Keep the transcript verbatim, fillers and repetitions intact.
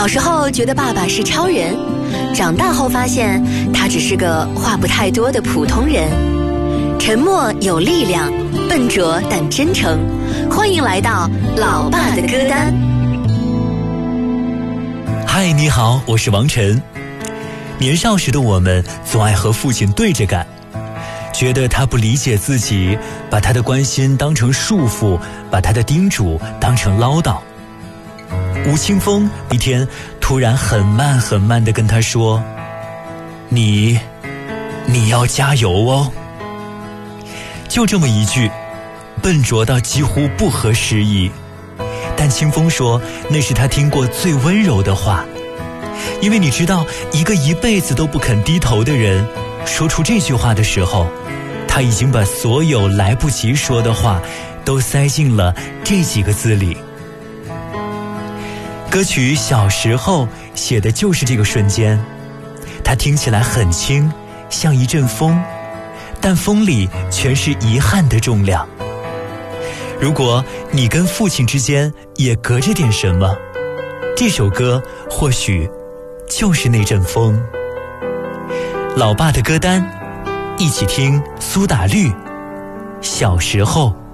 小时候觉得爸爸是超人，长大后发现他只是个话不太多的普通人。沉默有力量，笨拙但真诚。欢迎来到老爸的歌单。 嗨，你好，我是王晨。年少时的我们总爱和父亲对着干，觉得他不理解自己，把他的关心当成束缚，把他的叮嘱当成唠叨。吴青峰一天突然很慢很慢地跟他说：你你要加油哦。就这么一句，笨拙到几乎不合时宜，但清风说那是他听过最温柔的话。因为你知道，一个一辈子都不肯低头的人，说出这句话的时候，他已经把所有来不及说的话都塞进了这几个字里。歌曲《小时候》写的就是这个瞬间，它听起来很轻，像一阵风，但风里全是遗憾的重量。如果你跟父亲之间也隔着点什么，这首歌或许就是那阵风。老爸的歌单，一起听苏打绿《小时候》。